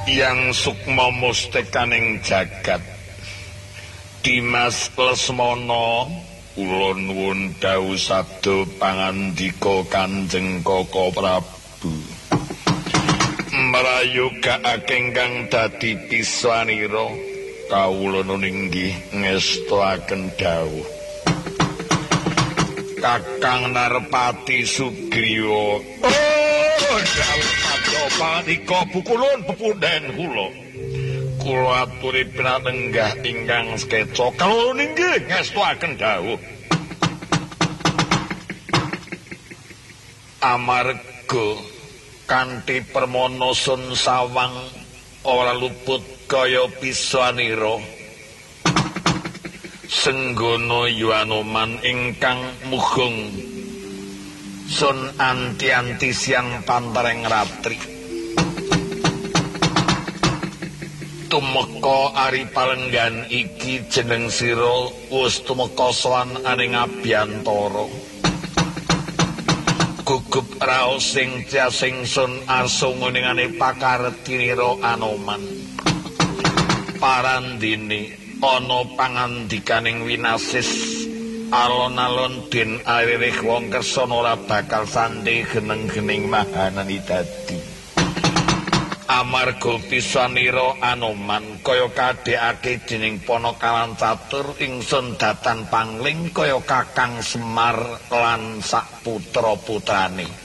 Yang sukma mustekaning jagat Dimas Lesmana kula nuwun dawuh sabda pangandika Kanjeng Kaka Prabu mrayogakake ingkang dadi piswanira kawula ninggih ngestoaken dawuh Kakang Narpati Sugriwa dawuh sabda panika pukulun pepundhen kula aturi pinatenggah ingkang sekeca kawula ninggih ngestoaken dawuh amarga kanthi permana sun sawang ora luput kaya piswanira senggana Yuanoman ingkang mugeng sun anti-anti siang pantareng ratri tumeka ari palenggan iki jeneng sira wis tumeka sowan aning abiyantara gugup raos sing tiasing sun asunguningane pakaretinira Anoman parandene ana pangandikaning winasis alon-alon den aririh wong kersana ora bakal sandhe geneng-gening mahanani dadi amarga piswanira Anoman kaya kadhekake dening Panakalan catur ingsun datan pangling kaya Kakang Semar lan sak putra-putrane